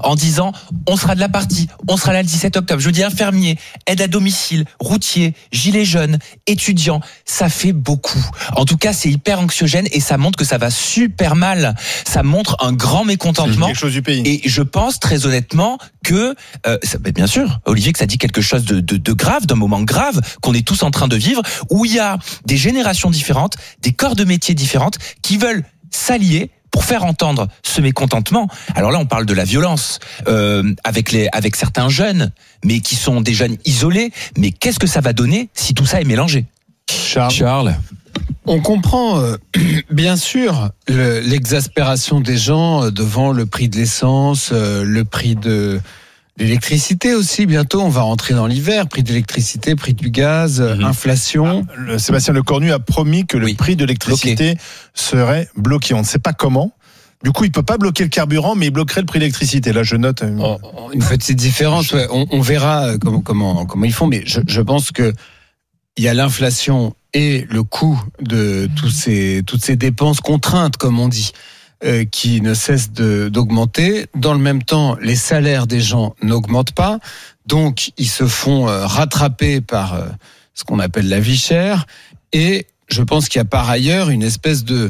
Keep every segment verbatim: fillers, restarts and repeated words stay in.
en disant on sera de la partie, on sera là le dix-sept octobre. Je vous dis infirmier, aide à domicile, routier, gilets jaunes, étudiants, ça fait beaucoup. En tout cas, c'est hyper anxiogène et ça montre que ça va super mal. Ça montre un grand mécontentement. C'est quelque chose du pays. Et je pense très honnêtement que, euh, ça, bien sûr, Olivier, que ça dit quelque chose de, de, de grave, d'un moment grave qu'on est tous en train de vivre, où il y a des générations différentes, des corps de métiers différentes qui veulent s'allier pour faire entendre ce mécontentement. Alors là, on parle de la violence euh, avec les avec certains jeunes, mais qui sont des jeunes isolés. Mais qu'est-ce que ça va donner si tout ça est mélangé ? Charles. Charles. On comprend euh, bien sûr le, l'exaspération des gens devant le prix de l'essence, euh, le prix de l'électricité aussi. Bientôt, on va rentrer dans l'hiver. Prix de l'électricité, prix du gaz, mmh. inflation. Ah, le, Sébastien Lecornu a promis que le oui. prix de l'électricité bloqué. serait bloqué. On ne sait pas comment. Du coup, il peut pas bloquer le carburant, mais il bloquerait le prix de l'électricité. Là, je note une, oh, une petite différence. Ouais. On, on verra comment, comment, comment ils font, mais je, je pense que il y a l'inflation et le coût de tous ces, toutes ces dépenses contraintes, comme on dit, euh, qui ne cessent de, d'augmenter. Dans le même temps, les salaires des gens n'augmentent pas, donc ils se font euh, rattraper par euh, ce qu'on appelle la vie chère. Et je pense qu'il y a par ailleurs une espèce de,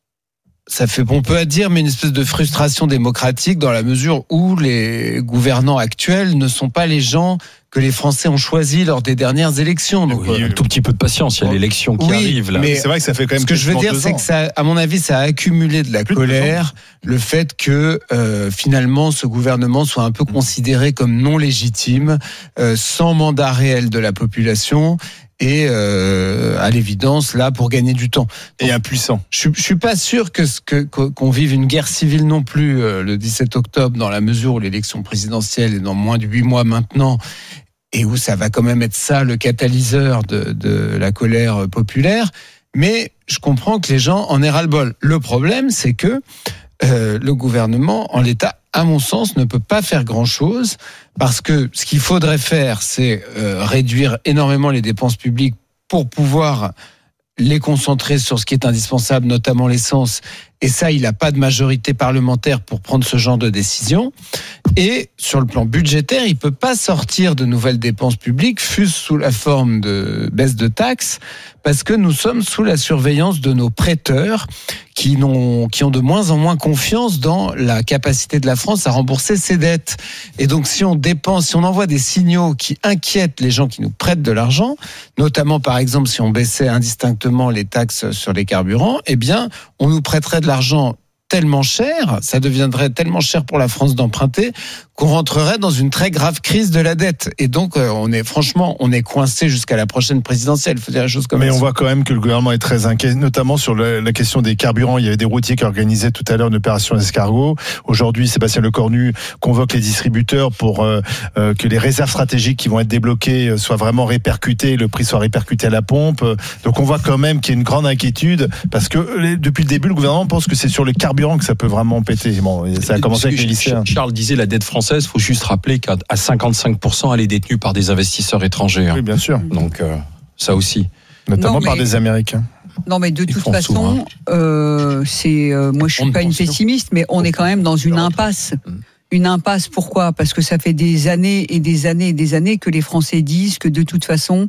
ça fait pompeux à dire, mais une espèce de frustration démocratique dans la mesure où les gouvernants actuels ne sont pas les gens que les Français ont choisis lors des dernières élections. Donc, oui, un tout petit peu de patience, il y a l'élection qui oui, arrive là. Mais c'est vrai que ça fait quand même. Ce que je veux dire, c'est ans. que ça, à mon avis, ça a accumulé de la Plus colère, de le fait que euh, finalement ce gouvernement soit un peu considéré comme non légitime, euh, sans mandat réel de la population. Et euh, à l'évidence là pour gagner du temps. Donc, et impuissant. Je, je suis pas sûr que, ce que qu'on vive une guerre civile non plus euh, le dix-sept octobre, dans la mesure où l'élection présidentielle est dans moins de huit mois maintenant et où ça va quand même être ça le catalyseur de, de la colère populaire. Mais je comprends que les gens en aient ras-le-bol. Le problème, c'est que euh, le gouvernement, en l'état, à mon sens, ne peut pas faire grand-chose parce que ce qu'il faudrait faire, c'est euh, réduire énormément les dépenses publiques pour pouvoir les concentrer sur ce qui est indispensable, notamment l'essence. Et ça, il n'a pas de majorité parlementaire pour prendre ce genre de décision. Et sur le plan budgétaire, il ne peut pas sortir de nouvelles dépenses publiques, fût-ce sous la forme de baisse de taxes, parce que nous sommes sous la surveillance de nos prêteurs qui, n'ont, qui ont de moins en moins confiance dans la capacité de la France à rembourser ses dettes. Et donc, si on dépense, si on envoie des signaux qui inquiètent les gens qui nous prêtent de l'argent, notamment, par exemple, si on baissait indistinctement les taxes sur les carburants, eh bien, on nous prêterait de l'argent tellement cher, ça deviendrait tellement cher pour la France d'emprunter qu'on rentrerait dans une très grave crise de la dette. Et donc, on est franchement, on est coincé jusqu'à la prochaine présidentielle. Il faut dire la chose comme ça. Mais on voit quand même que le gouvernement est très inquiet, notamment sur le, la question des carburants. Il y avait des routiers qui organisaient tout à l'heure une opération escargot. Aujourd'hui, Sébastien Lecornu convoque les distributeurs pour euh, euh, que les réserves stratégiques qui vont être débloquées soient vraiment répercutées, le prix soit répercuté à la pompe. Donc, on voit quand même qu'il y a une grande inquiétude parce que depuis le début, le gouvernement pense que c'est sur le carburant que ça peut vraiment péter. Bon, ça a commencé avec les lycéens. Charles disait la dette française. Il faut juste rappeler qu'à cinquante-cinq pour cent, elle est détenue par des investisseurs étrangers. Oui, bien sûr. Donc, euh, ça aussi. Notamment non, mais, par des Américains. Non, mais de Ils toute façon, souvent. euh, c'est, euh, moi, je suis On pas une pense pessimiste, mais on est quand même dans une impasse. Une impasse, pourquoi ? Parce que ça fait des années et des années et des années que les Français disent que de toute façon,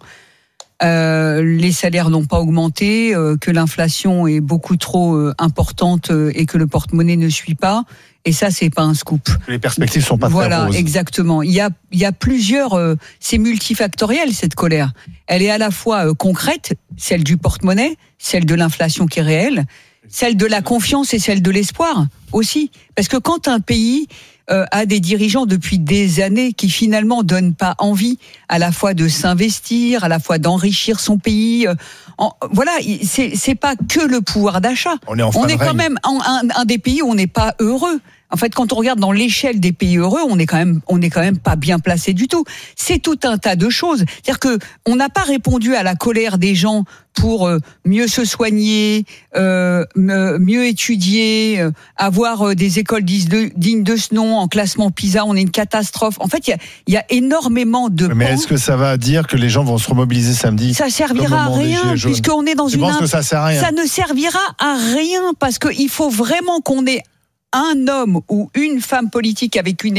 Euh, les salaires n'ont pas augmenté, euh, que l'inflation est beaucoup trop euh, importante euh, et que le porte-monnaie ne suit pas. Et ça, c'est pas un scoop. Les perspectives sont pas voilà, très roses. Voilà, exactement. Il y a, il y a plusieurs. Euh, c'est multifactoriel cette colère. Elle est à la fois euh, concrète, celle du porte-monnaie, celle de l'inflation qui est réelle, celle de la confiance et celle de l'espoir aussi. Parce que quand un pays euh, a des dirigeants depuis des années qui finalement donnent pas envie à la fois de s'investir, à la fois d'enrichir son pays. Euh, en, voilà, c'est, c'est pas que le pouvoir d'achat. On est, en on est quand même en, un, un des pays où on n'est pas heureux. En fait, quand on regarde dans l'échelle des pays heureux, on est quand même, on est quand même pas bien placé du tout. C'est tout un tas de choses. C'est-à-dire que on n'a pas répondu à la colère des gens pour euh, mieux se soigner, euh, mieux étudier, euh, avoir euh, des écoles dignes de ce nom, en classement PISA, on est une catastrophe. En fait, il y a, il y a énormément de. Mais pans. est-ce que ça va dire que les gens vont se remobiliser samedi ? Ça servira à rien, puisqu'on est dans Je une. pense que ça sert à rien. Ça ne servira à rien parce qu'il faut vraiment qu'on ait un homme ou une femme politique avec une